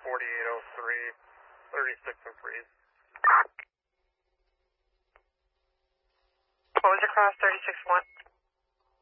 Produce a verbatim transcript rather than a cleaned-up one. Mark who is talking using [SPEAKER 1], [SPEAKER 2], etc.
[SPEAKER 1] forty-eight oh three, thirty-six and freeze.
[SPEAKER 2] What was your cross, thirty-six one?